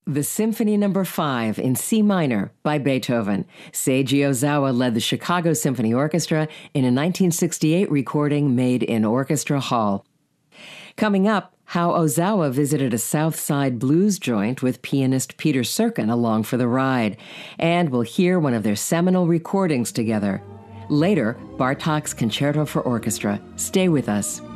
The Symphony No. 5 in C minor by Beethoven. Seiji Ozawa led the Chicago Symphony Orchestra in a 1968 recording made in Orchestra Hall. Coming up, how Ozawa visited a South Side blues joint with pianist Peter Serkin along for the ride. And we'll hear one of their seminal recordings together. Later, Bartók's Concerto for Orchestra. Stay with us.